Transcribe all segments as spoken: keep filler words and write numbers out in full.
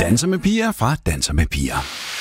Danser med piger fra Danser med piger.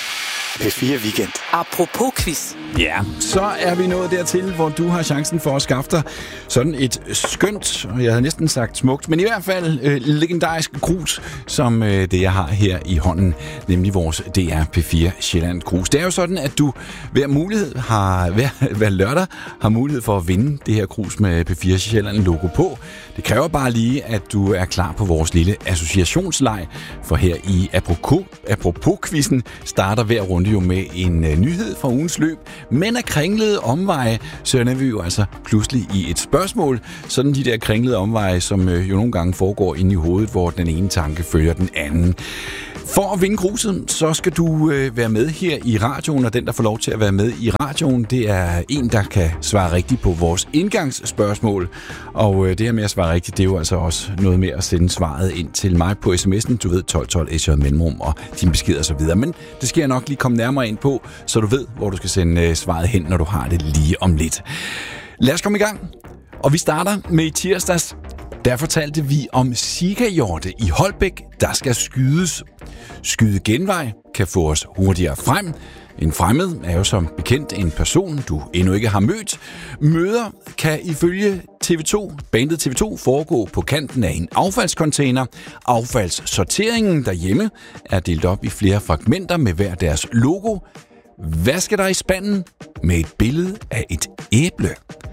P fire Weekend. Apropos quiz. Ja, så er vi nået dertil, hvor du har chancen for at skaffe dig sådan et skønt, og jeg havde næsten sagt smukt, men i hvert fald øh, legendarisk krus, som øh, det jeg har her i hånden, nemlig vores D R P fire Sjælland krus. Det er jo sådan, at du hver mulighed har, hver, hver lørdag har mulighed for at vinde det her krus med P fire Sjælland logo på. Det kræver bare lige, at du er klar på vores lille associationsleg, for her i Apropos, Apropos-quizzen starter hver runde jo med en øh, nyhed fra ugens løb, men af kringlede omveje, så er vi jo altså pludselig i et spørgsmål. Sådan de der kringlede omveje, som øh, jo nogle gange foregår inde i hovedet, hvor den ene tanke følger den anden. For at vinde kruset, så skal du øh, være med her i radioen, og den, der får lov til at være med i radioen, det er en, der kan svare rigtigt på vores indgangsspørgsmål. Og øh, det her med at svare rigtigt, det er jo altså også noget med at sende svaret ind til mig på sms'en. Du ved, tolv tolv S J mellemrum og din besked og så videre. Men det skal jeg nok lige komme nærmere ind på, så du ved, hvor du skal sende øh, svaret hen, når du har det lige om lidt. Lad os komme i gang. Og vi starter med i tirsdags. Der fortalte vi om sikahjorte i Holbæk, der skal skydes. Skyde genvej kan få os hurtigere frem. En fremmed er jo som bekendt en person, du endnu ikke har mødt. Møder kan ifølge T V to, bandet T V to, foregå på kanten af en affaldscontainer. Affaldssorteringen derhjemme er delt op i flere fragmenter med hver deres logo. Hvad skal der i spanden med et billede af et æble?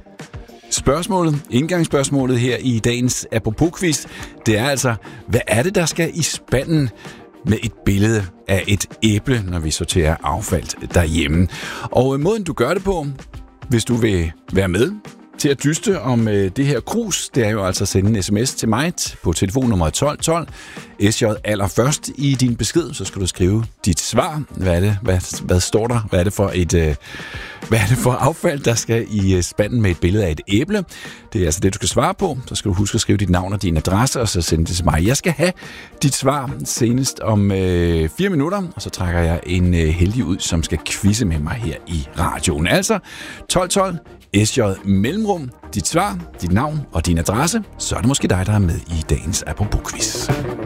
Spørgsmålet, indgangsspørgsmålet her i dagens Apropos-quiz, det er altså, hvad er det, der skal i spanden med et billede af et æble, når vi sorterer affald derhjemme? Og måden, du gør det på, hvis du vil være med til at dyste om øh, det her krus, det er jo altså at sende en sms til mig på telefonnummer tolv tolv. S J allerførst i din besked, så skal du skrive dit svar. Hvad er det? Hvad, hvad står der? Hvad er det for et øh, hvad er det for affald, der skal i spanden med et billede af et æble? Det er altså det, du skal svare på. Så skal du huske at skrive dit navn og din adresse, og så sende det til mig. Jeg skal have dit svar senest om øh, fire minutter, og så trækker jeg en øh, heldig ud, som skal quizze med mig her i radioen. Altså tolv tolv S J mellemrum, dit svar, dit navn og din adresse, så er det måske dig, der er med i dagens Apropos-quiz.